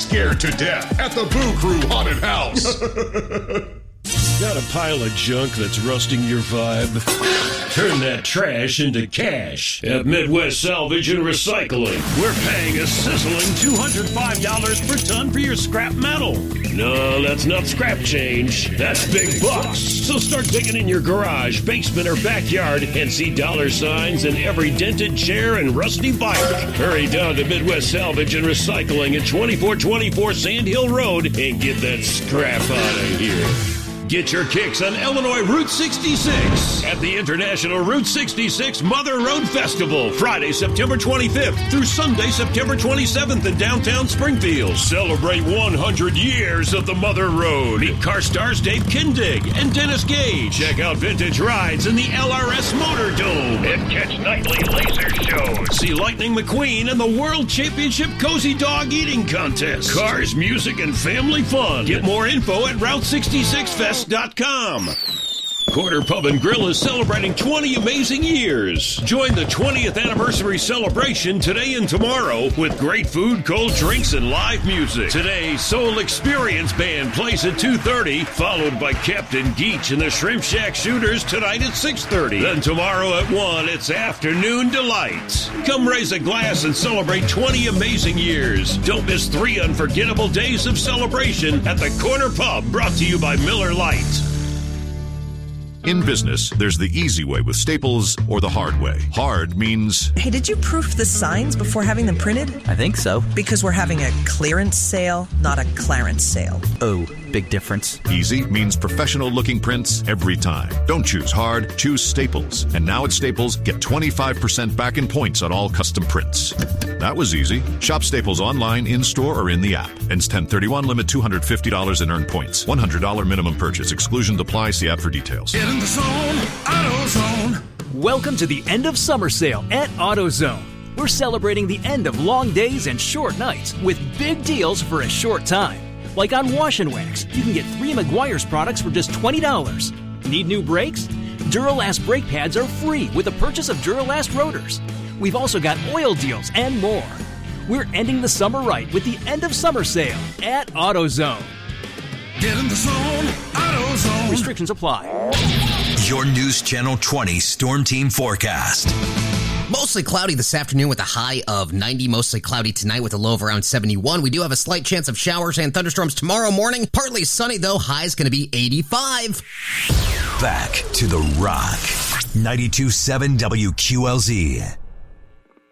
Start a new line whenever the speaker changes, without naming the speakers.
scared to death at the Boo Crew Haunted House.
Got a pile of junk that's rusting your vibe? Turn that trash into cash at Midwest Salvage and Recycling. We're paying a sizzling $205 per ton for your scrap metal. No, that's not scrap change. That's big bucks. So start digging in your garage, basement, or backyard and see dollar signs in every dented chair and rusty bike. Hurry down to Midwest Salvage and Recycling at 2424 Sand Hill Road and get that scrap out of here. Get your kicks on Illinois Route 66 at the International Route 66 Mother Road Festival, Friday, September 25th through Sunday, September 27th in downtown Springfield. Celebrate 100 years of the Mother Road. Meet car stars Dave Kindig and Dennis Gage. Check out vintage rides in the LRS Motor Dome. And catch nightly laser shows. See Lightning McQueen and the World Championship Cozy Dog Eating Contest. Cars, music, and family fun. Get more info at Route66Fest.com. Corner Pub and Grill is celebrating 20 amazing years. Join the 20th anniversary celebration today and tomorrow with great food, cold drinks, and live music. Today, Soul Experience Band plays at 2:30, followed by Captain Geach and the Shrimp Shack Shooters tonight at 6:30. Then tomorrow at 1, it's Afternoon Delight. Come raise a glass and celebrate 20 amazing years. Don't miss 3 unforgettable days of celebration at the Corner Pub, brought to you by Miller Lite.
In business, there's the easy way with Staples or the hard way. Hard means...
Hey, did you proof the signs before having them printed?
I think so.
Because we're having a clearance sale, not a clarence sale.
Oh, big difference.
Easy means professional-looking prints every time. Don't choose hard, choose Staples. And now at Staples, get 25% back in points on all custom prints. That was easy. Shop Staples online, in-store, or in the app. Ends 10/31, limit $250 in earned points. $100 minimum purchase. Exclusions apply. See app for details.
Get in the zone, AutoZone.
Welcome to the end of summer sale at AutoZone. We're celebrating the end of long days and short nights with big deals for a short time. Like on Wash and Wax, you can get 3 Meguiar's products for just $20. Need new brakes? Duralast brake pads are free with the purchase of Duralast rotors. We've also got oil deals and more. We're ending the summer right with the end of summer sale at AutoZone.
Get in the zone, AutoZone.
Restrictions apply.
Your News Channel 20 Storm Team forecast.
Mostly cloudy this afternoon with a high of 90. Mostly cloudy tonight with a low of around 71. We do have a slight chance of showers and thunderstorms tomorrow morning. Partly sunny, though. High is going to be 85.
Back to the Rock. 92.7 WQLZ.